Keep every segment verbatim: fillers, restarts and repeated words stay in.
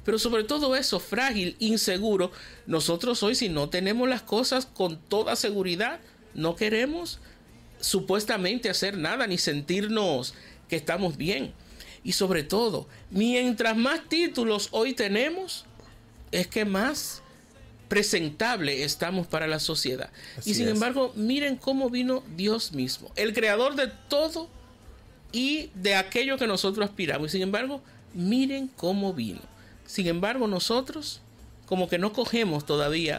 pero sobre todo eso, frágil, inseguro. Nosotros hoy, si no tenemos las cosas con toda seguridad, no queremos supuestamente hacer nada ni sentirnos que estamos bien. Y sobre todo, mientras más títulos hoy tenemos, es que más presentable estamos para la sociedad. Así y sin es. embargo, miren cómo vino Dios mismo, el creador de todo y de aquello que nosotros aspiramos. Y sin embargo, miren cómo vino. Sin embargo, nosotros como que no cogemos todavía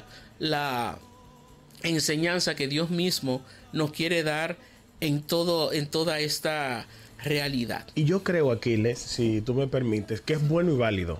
la enseñanza que Dios mismo nos quiere dar en todo, en toda esta realidad. Y yo creo, Aquiles, si tú me permites, que es bueno y válido.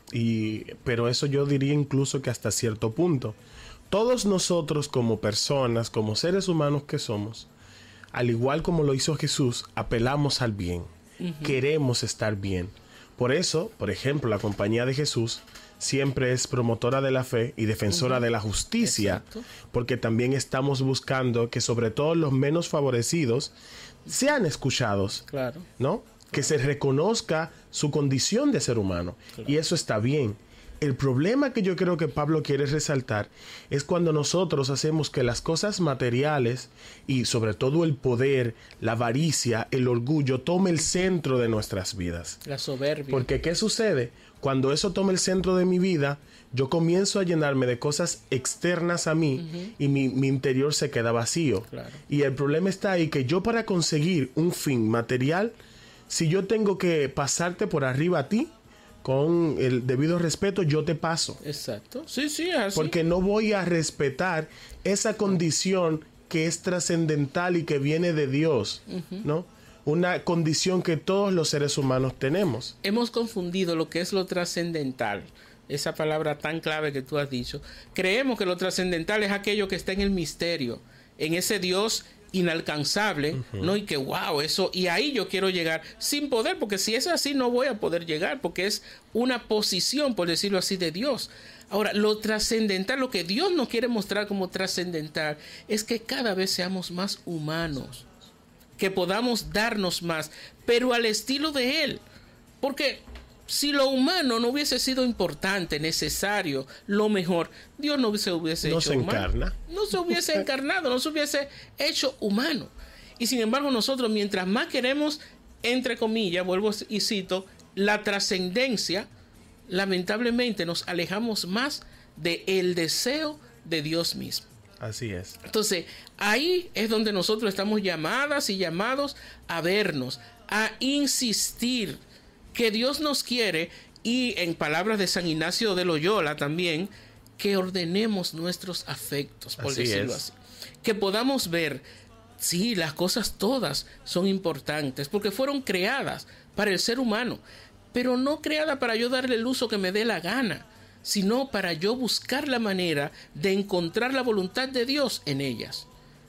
Y, pero eso yo diría incluso que hasta cierto punto. Todos nosotros como personas, como seres humanos que somos, al igual como lo hizo Jesús, apelamos al bien. Uh-huh. Queremos estar bien. Por eso, por ejemplo, la Compañía de Jesús siempre es promotora de la fe y defensora uh-huh. de la justicia. Exacto. Porque también estamos buscando que sobre todo los menos favorecidos sean escuchados. Claro. ¿No? Que se reconozca su condición de ser humano. Claro. Y eso está bien. El problema que yo creo que Pablo quiere resaltar es cuando nosotros hacemos que las cosas materiales y sobre todo el poder, la avaricia, el orgullo tome el centro de nuestras vidas. La soberbia. Porque ¿qué sucede? Cuando eso toma el centro de mi vida, yo comienzo a llenarme de cosas externas a mí uh-huh. y mi, mi interior se queda vacío. Claro. Y el problema está ahí que yo para conseguir un fin material, si yo tengo que pasarte por arriba a ti, con el debido respeto, yo te paso. Exacto. Sí, sí, así. Porque no voy a respetar esa condición que es trascendental y que viene de Dios, uh-huh. ¿no? Una condición que todos los seres humanos tenemos. Hemos confundido lo que es lo trascendental, esa palabra tan clave que tú has dicho. Creemos que lo trascendental es aquello que está en el misterio, en ese Dios inalcanzable, uh-huh. ¿no? Y que wow, eso, y ahí yo quiero llegar sin poder, porque si es así no voy a poder llegar, porque es una posición, por decirlo así, de Dios. Ahora, lo trascendental, lo que Dios nos quiere mostrar como trascendental, es que cada vez seamos más humanos, que podamos darnos más, pero al estilo de Él, porque si lo humano no hubiese sido importante, necesario, lo mejor, Dios no se hubiese no hecho se humano. Encarna. No se hubiese encarnado, no se hubiese hecho humano. Y sin embargo nosotros, mientras más queremos, entre comillas, vuelvo y cito, la trascendencia, lamentablemente nos alejamos más del deseo de Dios mismo. Así es. Entonces, ahí es donde nosotros estamos llamadas y llamados a vernos, a insistir que Dios nos quiere, y en palabras de San Ignacio de Loyola también, que ordenemos nuestros afectos, por así decirlo es. así. Que podamos ver, sí, las cosas todas son importantes, porque fueron creadas para el ser humano, pero no creadas para yo darle el uso que me dé la gana, sino para yo buscar la manera de encontrar la voluntad de Dios en ellas.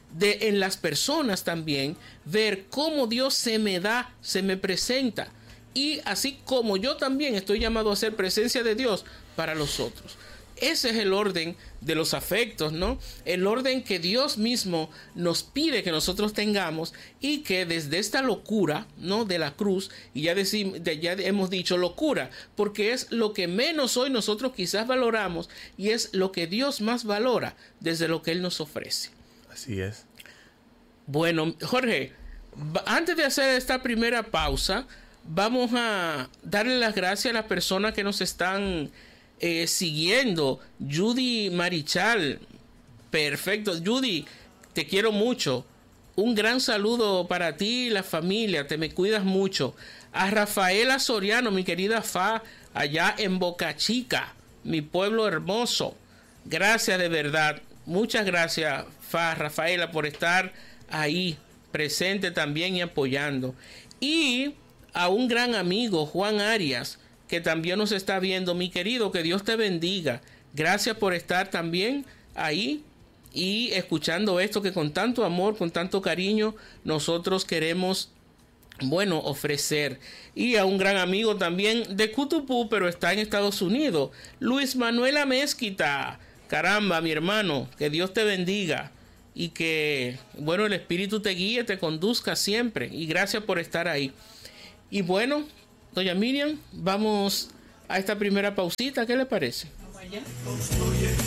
De en las personas también, ver cómo Dios se me da, se me presenta. Y así como yo también estoy llamado a ser presencia de Dios para los otros. Ese es el orden de los afectos, ¿no? El orden que Dios mismo nos pide que nosotros tengamos, y que desde esta locura, ¿no? De la cruz, y ya, decimos, ya hemos dicho locura, porque es lo que menos hoy nosotros quizás valoramos, y es lo que Dios más valora desde lo que Él nos ofrece. Así es. Bueno, Jorge, antes de hacer esta primera pausa, vamos a darle las gracias a las personas que nos están eh, siguiendo. Judy Marichal, perfecto. Judy, te quiero mucho. Un gran saludo para ti y la familia, te me cuidas mucho. A Rafaela Soriano, mi querida Fa, allá en Boca Chica, mi pueblo hermoso. Gracias de verdad. Muchas gracias, Fa, Rafaela, por estar ahí presente también y apoyando. Y a un gran amigo, Juan Arias, que también nos está viendo. Mi querido, que Dios te bendiga. Gracias por estar también ahí y escuchando esto que con tanto amor, con tanto cariño, nosotros queremos, bueno, ofrecer. Y a un gran amigo también de Cutupú, pero está en Estados Unidos, Luis Manuel Amezquita. Caramba, mi hermano, que Dios te bendiga y que, bueno, el Espíritu te guíe, te conduzca siempre. Y gracias por estar ahí. Y bueno, doña Miriam, vamos a esta primera pausita. ¿Qué le parece? Vamos allá.